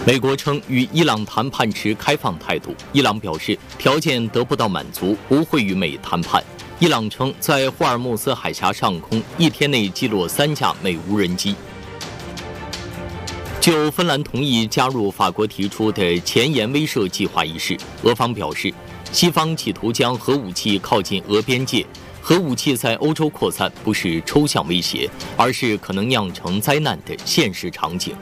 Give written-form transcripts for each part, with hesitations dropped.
美国称与伊朗谈判持开放态度，伊朗表示条件得不到满足，不会与美谈判。伊朗称在霍尔木兹海峡上空1天内击落3架美无人机。就芬兰同意加入法国提出的前沿威慑计划一事，俄方表示，西方企图将核武器靠近俄边界，核武器在欧洲扩散不是抽象威胁，而是可能酿成灾难的现实场景。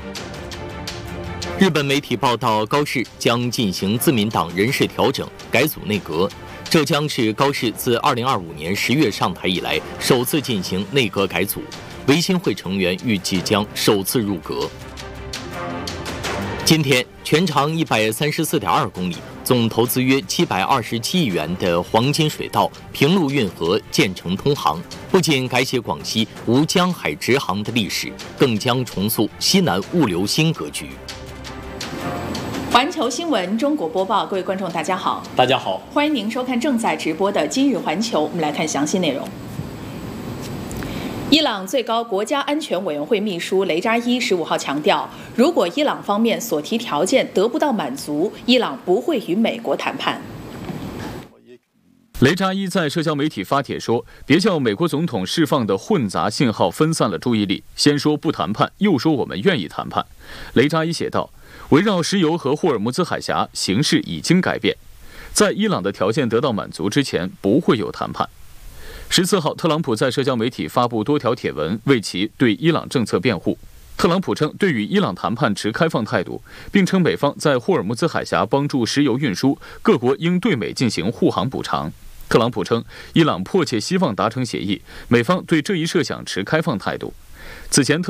日本媒体报道，高市将进行自民党人事调整，改组内阁。这将是高市自2025年10月上台以来首次进行内阁改组，维新会成员预计将首次入阁。今天，全长134.2公里、总投资约727亿元的黄金水道平陆运河建成通航，不仅改写广西无江海直航的历史，更将重塑西南物流新格局。 环球新闻中国播报，各位观众大家好。 大家好， 欢迎您收看正在直播的今日环球。我们来看详细内容。伊朗最高国家安全委员会秘书雷扎伊15号强调，如果伊朗方面所提条件得不到满足，伊朗不会与美国谈判。 雷扎伊在社交媒体发帖说，别叫美国总统释放的混杂信号分散了注意力，先说不谈判，又说我们愿意谈判。雷扎伊写道，围绕石油和霍尔木兹海峡，形势已经改变，在伊朗的条件得到满足之前，不会有谈判。14号，特朗普在社交媒体发布多条帖文，为其对伊朗政策辩护。特朗普称对与伊朗谈判持开放态度，并称美方在霍尔木兹海峡帮助石油运输，各国应对美进行护航补偿。特朗普称，伊朗迫切希望达成协议，美方对这一设想持开放态度。此前，